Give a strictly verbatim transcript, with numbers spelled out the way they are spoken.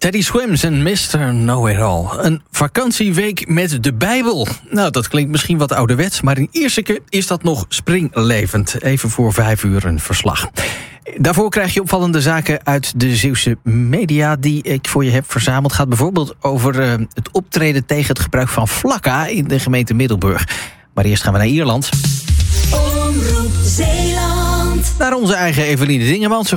Teddy Swims en mister Know-It-All. Een vakantieweek met de Bijbel. Nou, dat klinkt misschien wat ouderwets, maar in Ierseke is dat nog springlevend. Even voor vijf uur een verslag. Daarvoor krijg je opvallende zaken uit de Zeeuwse media die ik voor je heb verzameld. Het gaat bijvoorbeeld over uh, het optreden tegen het gebruik van vlakka in de gemeente Middelburg. Maar eerst gaan we naar Ierland. Omroep Zeeland. Naar onze eigen Eveline Dingemans. Zo